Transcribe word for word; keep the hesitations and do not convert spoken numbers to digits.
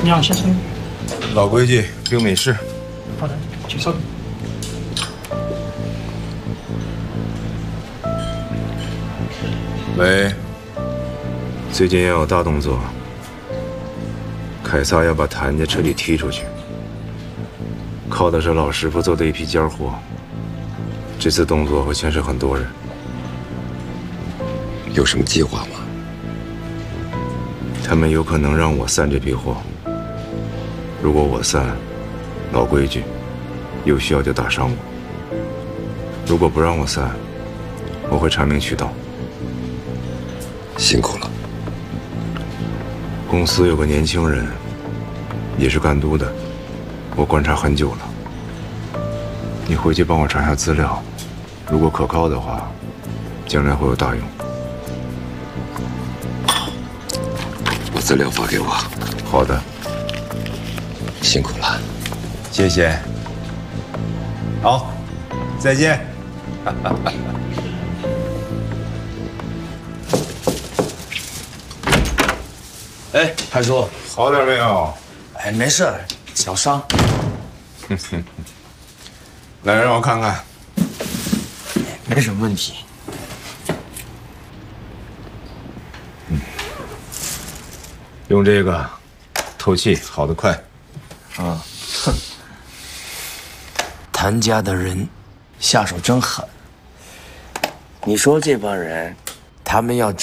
你好，先生。 老规矩，冰美式。 好的，请稍等。 喂，最近要有大动作，凯撒要把谭家彻底踢出去，靠的是老师傅做的一批尖活。这次动作会牵涉很多人。 有什么计划吗？ 他们有可能让我散这批货。如果我散，老规矩，有需要就打伤我。如果不让我散，我会阐明渠道。 辛苦了。 公司有个年轻人，也是干督的，我观察很久了。你回去帮我查下资料，如果可靠的话，将来会有大用。 把资料发给我。 好的。 辛苦了。 谢谢。好，再见。 哎，潘叔， 好点没有？ 哎，没事，小伤。 来，让我看看。 没什么问题。 嗯，用这个透气，好得快。 啊，哼，谭家的人下手真狠。你说这帮人，他们要